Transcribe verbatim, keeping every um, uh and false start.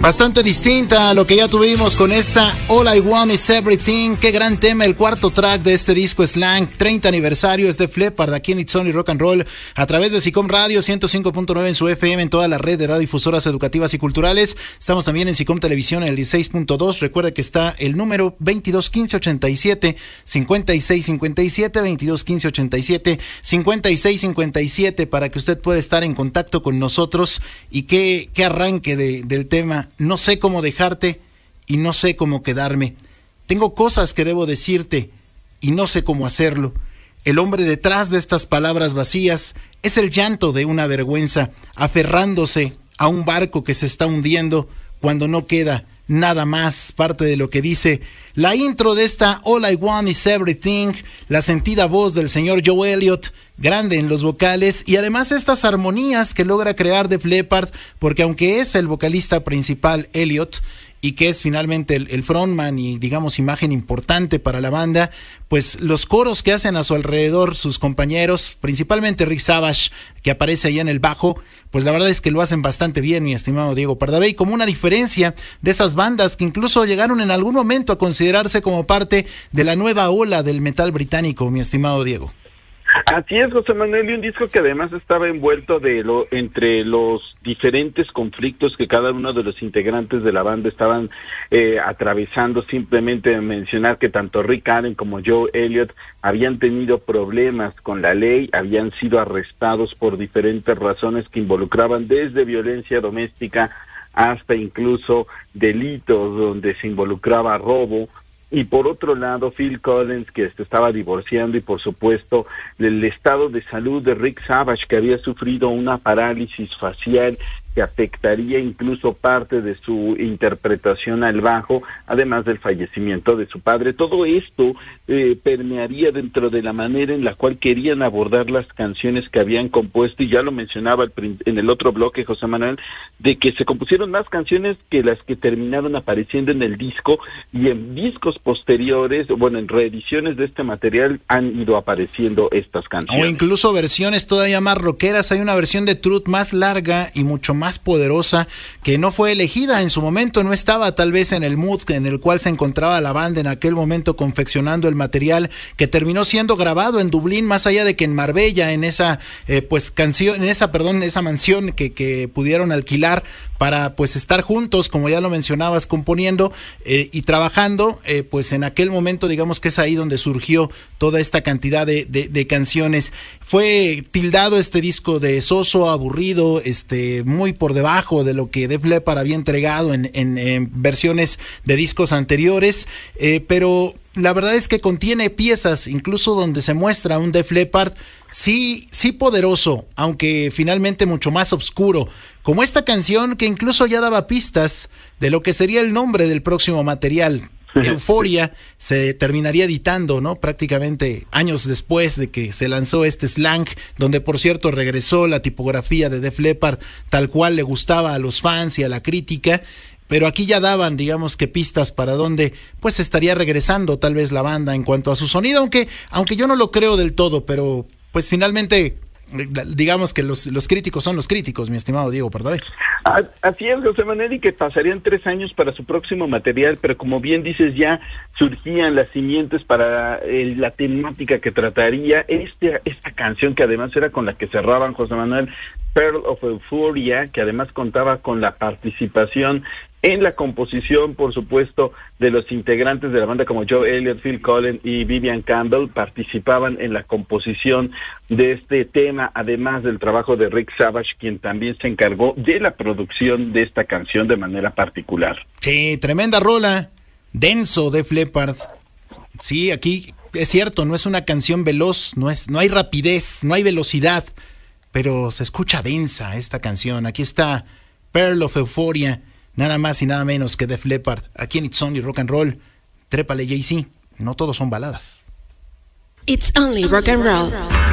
Bastante distinta a lo que ya tuvimos con esta All I Want Is Everything. Qué gran tema, el cuarto track de este disco Slang, treinta aniversario, es de Def Leppard, aquí en It's Only Rock and Roll, a través de SICOM Radio ciento cinco punto nueve en su F M, en toda la red de radiodifusoras educativas y culturales. Estamos también en SICOM Televisión en el dieciséis punto dos. Recuerde que está el número veintidós quince ochenta y siete cincuenta y seis cincuenta y siete, veintidós quince ochenta y siete cincuenta y seis cincuenta y siete, para que usted pueda estar en contacto con nosotros. Y qué, qué arranque de, del tema. No sé cómo dejarte y no sé cómo quedarme. Tengo cosas que debo decirte y no sé cómo hacerlo. El hombre detrás de estas palabras vacías es el llanto de una vergüenza, aferrándose a un barco que se está hundiendo cuando no queda nada más. Parte de lo que dice la intro de esta All I Want Is Everything, la sentida voz del señor Joe Elliott, grande en los vocales, y además estas armonías que logra crear Def Leppard, porque aunque es el vocalista principal Elliott, y que es finalmente el, el frontman y digamos imagen importante para la banda, pues los coros que hacen a su alrededor sus compañeros, principalmente Rick Savage, que aparece ahí en el bajo, pues la verdad es que lo hacen bastante bien, mi estimado Diego Pardavé, como una diferencia de esas bandas que incluso llegaron en algún momento a considerarse como parte de la nueva ola del metal británico, mi estimado Diego. Así es, José Manuel, y un disco que además estaba envuelto de lo entre los diferentes conflictos que cada uno de los integrantes de la banda estaban eh, atravesando. Simplemente mencionar que tanto Rick Allen como Joe Elliott habían tenido problemas con la ley, habían sido arrestados por diferentes razones que involucraban desde violencia doméstica hasta incluso delitos donde se involucraba robo. Y por otro lado, Phil Collins, que se estaba divorciando, y por supuesto el estado de salud de Rick Savage, que había sufrido una parálisis facial que afectaría incluso parte de su interpretación al bajo, además del fallecimiento de su padre. Todo esto eh, permearía dentro de la manera en la cual querían abordar las canciones que habían compuesto, y ya lo mencionaba en el otro bloque, José Manuel, de que se compusieron más canciones que las que terminaron apareciendo en el disco, y en discos posteriores, bueno, en reediciones de este material han ido apareciendo estas canciones. O incluso versiones todavía más rockeras. Hay una versión de Truth más larga y mucho más más poderosa, que no fue elegida en su momento, no estaba tal vez en el mood en el cual se encontraba la banda en aquel momento confeccionando el material, que terminó siendo grabado en Dublín, más allá de que en Marbella, en esa eh, pues canción, en esa perdón, en esa mansión que, que pudieron alquilar para pues estar juntos, como ya lo mencionabas, componiendo eh, y trabajando, eh, pues en aquel momento digamos que es ahí donde surgió toda esta cantidad de, de, de canciones. Fue tildado este disco de soso, aburrido, este muy por debajo de lo que Def Leppard había entregado en, en, en versiones de discos anteriores, eh, pero la verdad es que contiene piezas, incluso donde se muestra un Def Leppard sí, sí poderoso, aunque finalmente mucho más oscuro, como esta canción que incluso ya daba pistas de lo que sería el nombre del próximo material. Euforia se terminaría editando, ¿no? Prácticamente años después de que se lanzó este Slang, donde por cierto regresó la tipografía de Def Leppard tal cual le gustaba a los fans y a la crítica, pero aquí ya daban, digamos que pistas para dónde pues estaría regresando tal vez la banda en cuanto a su sonido, aunque, aunque yo no lo creo del todo, pero pues finalmente digamos que los, los críticos son los críticos, mi estimado Diego Pardavé. Así es, José Manuel, y que pasarían tres años para su próximo material, pero como bien dices, ya surgían las simientes para eh, la temática que trataría este, esta canción, que además era con la que cerraban, José Manuel, Pearl of Euphoria, que además contaba con la participación en la composición, por supuesto, de los integrantes de la banda como Joe Elliott, Phil Collins y Vivian Campbell. Participaban en la composición de este tema, además del trabajo de Rick Savage, quien también se encargó de la producción de esta canción de manera particular. Sí, tremenda rola, denso Def Leppard. Sí, aquí es cierto, no es una canción veloz, no es, no hay rapidez, no hay velocidad, pero se escucha densa esta canción. Aquí está Pearl of Euphoria, nada más y nada menos que Def Leppard, aquí en It's Only Rock and Roll. Trépale, Jay-Z, no todos son baladas. It's Only Rock and Roll.